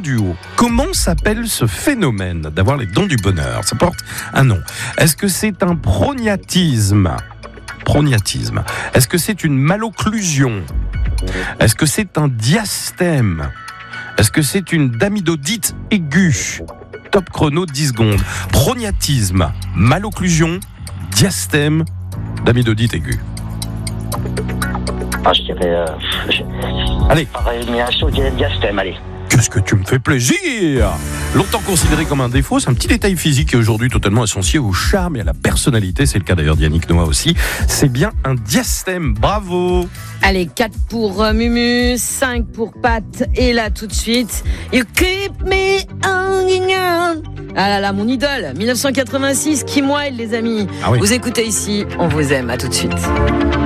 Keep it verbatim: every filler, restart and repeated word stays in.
du haut. Comment s'appelle ce phénomène d'avoir les dents du bonheur? Ça porte un nom. Est-ce que c'est un prognatisme? Prognatisme. Est-ce que c'est une malocclusion? Est-ce que c'est un diastème? Est-ce que c'est une damidodite aiguë? Top chrono, dix secondes. Prognatisme, malocclusion, diastème, damidodite aiguë. Ah, je dirais... Euh, je... Allez. Par élimination, je dirais diastème, allez. Qu'est-ce que tu me fais plaisir! Longtemps considéré comme un défaut, c'est un petit détail physique qui est aujourd'hui totalement associé au charme et à la personnalité. C'est le cas d'ailleurs d'Yannick Noah aussi. C'est bien un diastème. Bravo! Allez, quatre pour euh, Mumu, cinq pour Pat. Et là, tout de suite, You Keep Me Hanging On. Ah là là, mon idole, dix-neuf cent quatre-vingt-six, Kim Wilde, les amis. Ah oui. Vous écoutez ici, on vous aime. À tout de suite.